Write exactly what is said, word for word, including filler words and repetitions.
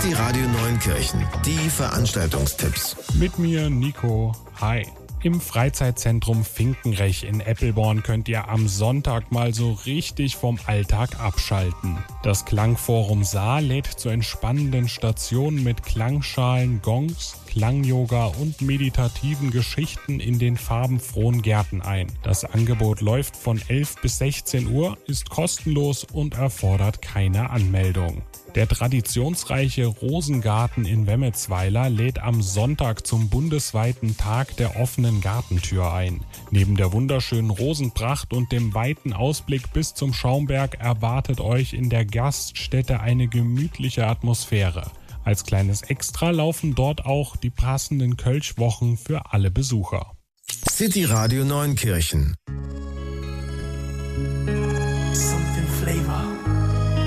City Radio Neunkirchen, die Veranstaltungstipps. Mit mir Nico. Hi. Im Freizeitzentrum Finkenrech in Eppelborn könnt ihr am Sonntag mal so richtig vom Alltag abschalten. Das Klangforum Saar lädt zu entspannenden Stationen mit Klangschalen, Gongs, Klangyoga und meditativen Geschichten in den farbenfrohen Gärten ein. Das Angebot läuft von elf bis sechzehn Uhr, ist kostenlos und erfordert keine Anmeldung. Der traditionsreiche Rosengarten in Wemmetsweiler lädt am Sonntag zum bundesweiten Tag der offenen Gartentür ein. Neben der wunderschönen Rosenpracht und dem weiten Ausblick bis zum Schaumberg erwartet euch in der Gaststätte eine gemütliche Atmosphäre. Als kleines Extra laufen dort auch die passenden Kölschwochen für alle Besucher. City Radio Neunkirchen.